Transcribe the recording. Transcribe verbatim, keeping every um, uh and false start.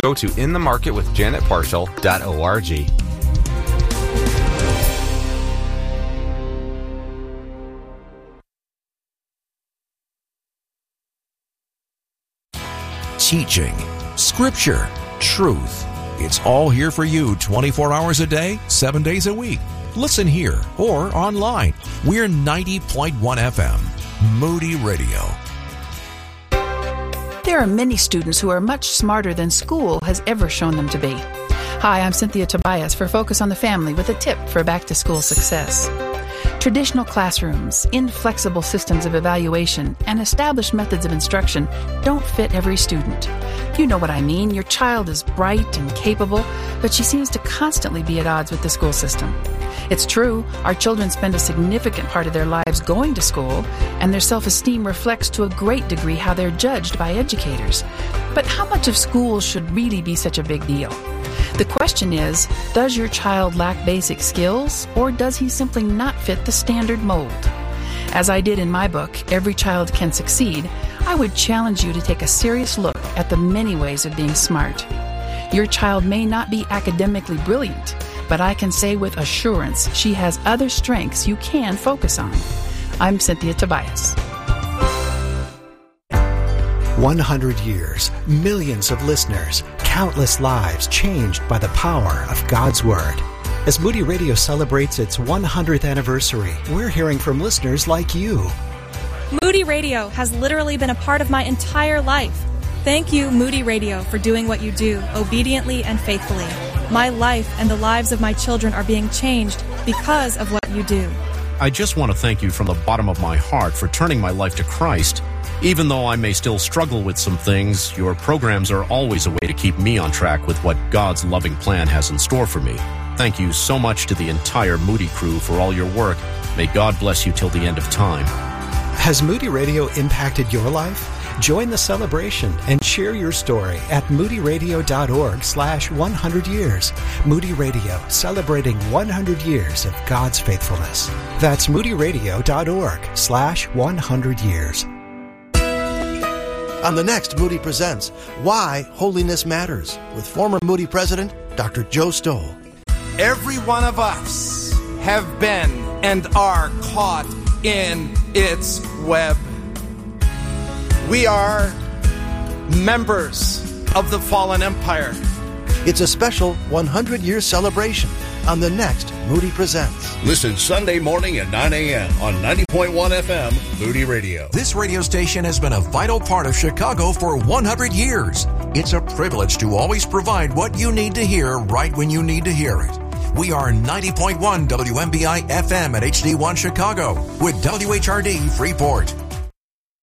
go to in the market with janet parshall dot org. Teaching, scripture, truth. It's all here for you twenty-four hours a day, seven days a week. Listen here or online. We're ninety point one F M, Moody Radio. There are many students who are much smarter than school has ever shown them to be. Hi, I'm Cynthia Tobias for Focus on the Family with a tip for back-to-school success. Traditional classrooms, inflexible systems of evaluation, and established methods of instruction don't fit every student. You know what I mean. Your child is bright and capable, but she seems to constantly be at odds with the school system. It's true, our children spend a significant part of their lives going to school, and their self-esteem reflects to a great degree how they're judged by educators. But how much of school should really be such a big deal? The question is, does your child lack basic skills, or does he simply not fit the standard mold? As I did in my book, Every Child Can Succeed, I would challenge you to take a serious look at the many ways of being smart. Your child may not be academically brilliant, but I can say with assurance she has other strengths you can focus on. I'm Cynthia Tobias. one hundred years, millions of listeners, countless lives changed by the power of God's Word. As Moody Radio celebrates its one hundredth anniversary, we're hearing from listeners like you. Moody Radio has literally been a part of my entire life. Thank you, Moody Radio, for doing what you do, obediently and faithfully. My life and the lives of my children are being changed because of what you do. I just want to thank you from the bottom of my heart for turning my life to Christ. Even though I may still struggle with some things, your programs are always a way to keep me on track with what God's loving plan has in store for me. Thank you so much to the entire Moody crew for all your work. May God bless you till the end of time. Has Moody Radio impacted your life? Join the celebration and share your story at moodyradio.org slash 100 years. Moody Radio, celebrating one hundred years of God's faithfulness. That's moodyradio.org slash 100 years. On the next Moody Presents, Why Holiness Matters, with former Moody President, Doctor Joe Stoll. Every one of us have been and are caught in its web. We are members of the fallen empire. It's a special one hundred year celebration on the next Moody Presents. Listen Sunday morning at nine a.m. on ninety point one F M, Moody Radio. This radio station has been a vital part of Chicago for one hundred years. It's a privilege to always provide what you need to hear right when you need to hear it. We are ninety point one W M B I F M at H D one Chicago with W H R D Freeport.